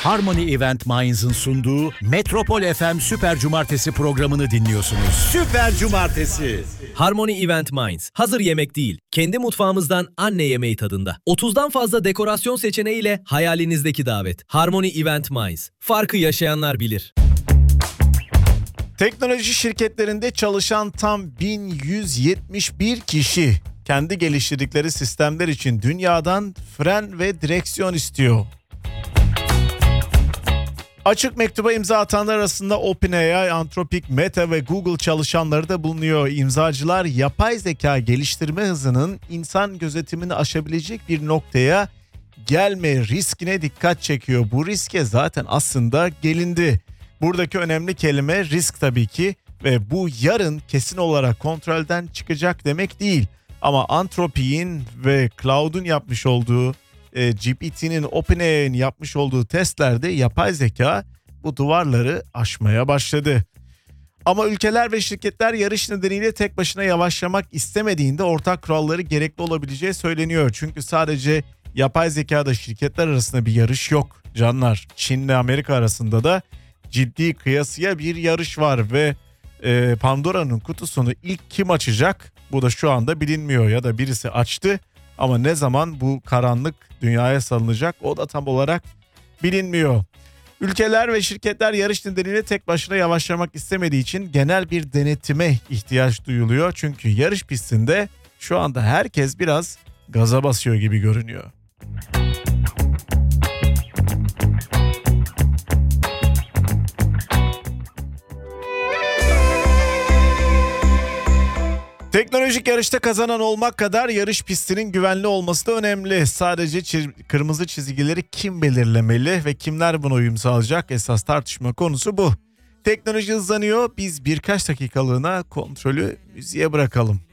Harmony Event Minds'ın sunduğu Metropol FM Süper Cumartesi programını dinliyorsunuz. Süper Cumartesi. Harmony Event Minds. Hazır yemek değil, kendi mutfağımızdan anne yemeği tadında. 30'dan fazla dekorasyon seçeneğiyle hayalinizdeki davet. Harmony Event Minds. Farkı yaşayanlar bilir. Teknoloji şirketlerinde çalışan tam 1171 kişi kendi geliştirdikleri sistemler için dünyadan fren ve direksiyon istiyor. Açık mektuba imza atanlar arasında OpenAI, Anthropic, Meta ve Google çalışanları da bulunuyor. İmzacılar yapay zeka geliştirme hızının insan gözetimini aşabilecek bir noktaya gelme riskine dikkat çekiyor. Bu riske zaten aslında gelindi. Buradaki önemli kelime risk tabii ki ve bu yarın kesin olarak kontrolden çıkacak demek değil. Ama Anthropic'in ve Cloud'un yapmış olduğu, GPT'nin, OpenAI'nin yapmış olduğu testlerde yapay zeka bu duvarları aşmaya başladı. Ama ülkeler ve şirketler yarış nedeniyle tek başına yavaşlamak istemediğinde ortak kuralları gerekli olabileceği söyleniyor. Çünkü sadece yapay zekada şirketler arasında bir yarış yok canlar. Çin'le Amerika arasında da ciddi kıyasıya bir yarış var ve Pandora'nın kutusunu ilk kim açacak? Bu da şu anda bilinmiyor ya da birisi açtı ama ne zaman bu karanlık dünyaya salınacak o da tam olarak bilinmiyor. Ülkeler ve şirketler yarış nedeniyle tek başına yavaşlamak istemediği için genel bir denetime ihtiyaç duyuluyor. Çünkü yarış pistinde şu anda herkes biraz gaza basıyor gibi görünüyor. Teknolojik yarışta kazanan olmak kadar yarış pistinin güvenli olması da önemli. Sadece kırmızı çizgileri kim belirlemeli ve kimler buna uyum sağlayacak? Esas tartışma konusu bu. Teknoloji hızlanıyor. Biz birkaç dakikalığına kontrolü müziğe bırakalım.